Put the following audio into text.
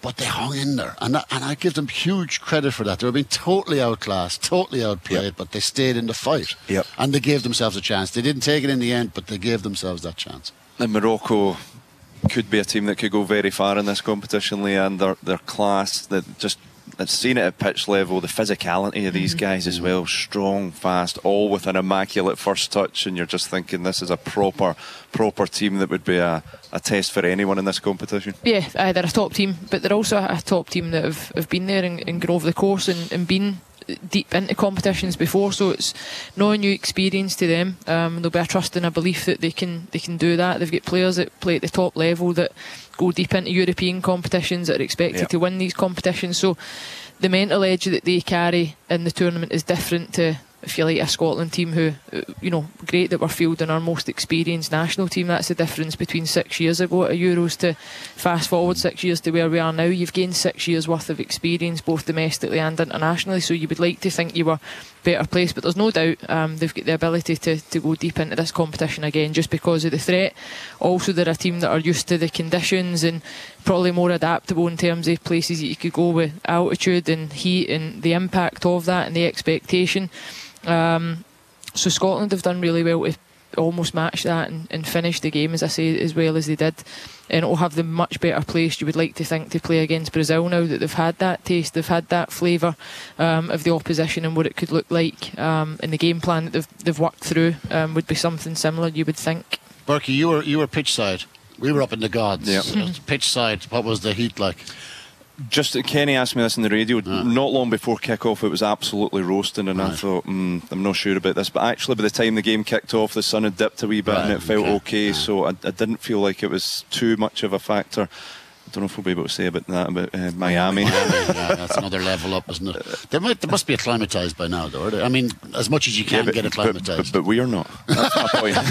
but they hung in there, and I give them huge credit for that. They were being totally outclassed, totally outplayed, but they stayed in the fight, and they gave themselves a chance. They didn't take it in the end, but they gave themselves that chance. And Morocco could be a team that could go very far in this competition, Leanne. Their class, that just I've seen it at pitch level, the physicality of these guys as well, strong, fast, all with an immaculate first touch, and you're just thinking this is a proper team that would be a test for anyone in this competition. Yeah, they're a top team, but they're also a top team that have been there and gone over the course and been deep into competitions before, so it's not a new experience to them. There'll be a trust and a belief that they can do that. They've got players that play at the top level that go deep into European competitions that are expected to win these competitions, so the mental edge that they carry in the tournament is different to, if you like, a Scotland team who, great that we're fielding our most experienced national team. That's the difference between 6 years ago at Euros to fast forward 6 years to where we are now. You've gained 6 years worth of experience both domestically and internationally, so you would like to think you were better placed, but there's no doubt they've got the ability to go deep into this competition again just because of the threat. Also, they're a team that are used to the conditions and probably more adaptable in terms of places that you could go with altitude and heat and the impact of that and the expectation. So Scotland have done really well to almost match that and finish the game, as I say, as well as they did, and it will have them much better placed, you would like to think, to play against Brazil now that they've had that taste, they've had that flavour of the opposition and what it could look like, and the game plan that they've worked through would be something similar, you would think. Berkey, you were pitch side. We were up in the gods. Pitch side, what was the heat like? Just Kenny asked me this on the radio not long before kick-off. It was absolutely roasting, and I thought, I'm not sure about this, but actually by the time the game kicked off the sun had dipped a wee bit and it felt okay. So I didn't feel like it was too much of a factor. I don't know if we'll be able to say about that about Miami. That's another level up, isn't it? They must be acclimatised by now, though. I mean, as much as you can get acclimatised. But we are not. That's my point.